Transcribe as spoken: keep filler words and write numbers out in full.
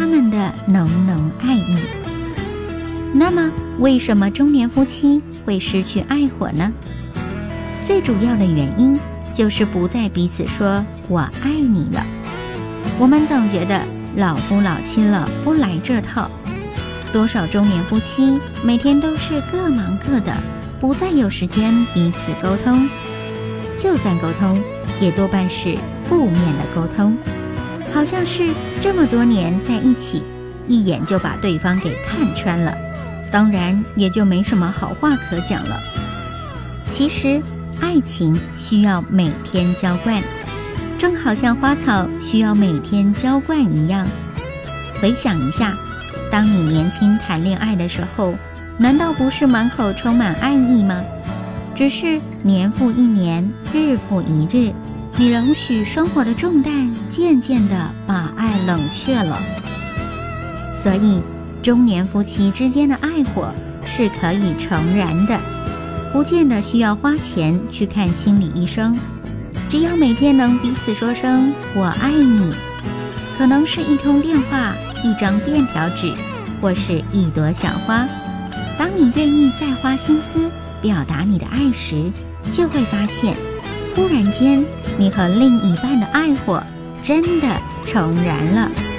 他们的浓浓爱意。那么，为什么中年夫妻会失去爱火呢？最主要的原因就是不再彼此说我爱你了。我们总觉得老夫老妻了，不来这套。多少中年夫妻每天都是各忙各的，不再有时间彼此沟通，就算沟通也多半是负面的沟通，好像是这么多年在一起，一眼就把对方给看穿了，当然也就没什么好话可讲了。其实爱情需要每天浇灌，正好像花草需要每天浇灌一样。回想一下，当你年轻谈恋爱的时候，难道不是满口充满爱意吗？只是年复一年，日复一日，你容许生活的重担渐渐地把爱冷却了。所以中年夫妻之间的爱火是可以重燃的，不见得需要花钱去看心理医生，只要每天能彼此说声我爱你，可能是一通电话，一张便条纸，或是一朵小花。当你愿意再花心思表达你的爱时，就会发现忽然间你和另一半的爱火真的重燃了。